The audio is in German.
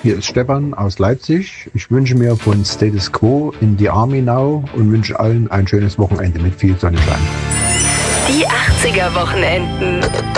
Hier ist Stefan aus Leipzig. Ich wünsche mir von Status Quo in die Army Now und wünsche allen ein schönes Wochenende mit viel Sonnenschein. Die 80er Wochenenden.